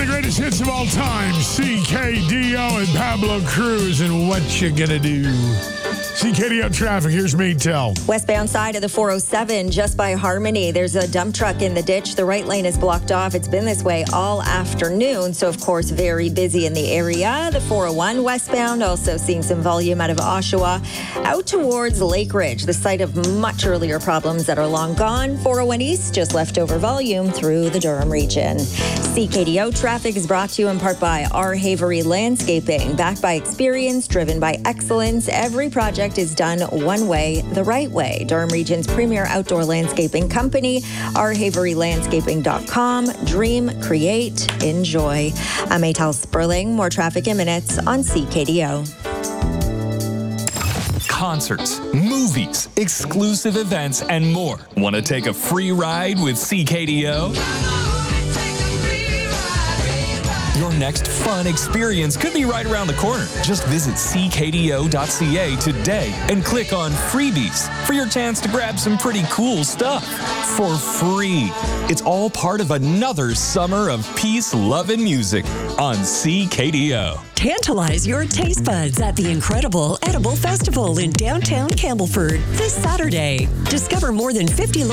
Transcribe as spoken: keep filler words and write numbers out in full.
the greatest hits of all time, C K D O and Pablo Cruz, and What You Gonna Do. C K D O traffic, here's me tell. Westbound side of the four oh seven, just by Harmony, there's a dump truck in the ditch. The right lane is blocked off. It's been this way all afternoon, so of course very busy in the area. The four oh one westbound, also seeing some volume out of Oshawa, out towards Lake Ridge, the site of much earlier problems that are long gone. four oh one east, just leftover volume through the Durham region. C K D O traffic is brought to you in part by R. Havery Landscaping, backed by experience, driven by excellence. Every project is done one way, the right way. Durham Region's premier outdoor landscaping company, r havery landscaping dot com. Dream, create, enjoy. I'm Maytal Sperling. More traffic in minutes on C K D O. Concerts, movies, exclusive events, and more. Want to take a free ride with C K D O? Your next fun experience could be right around the corner. Just visit c k d o dot c a today and click on freebies for your chance to grab some pretty cool stuff for free. It's all part of another summer of peace, love, and music on C K D O. Tantalize your taste buds at the incredible Edible Festival in downtown Campbellford this Saturday. Discover more than fifty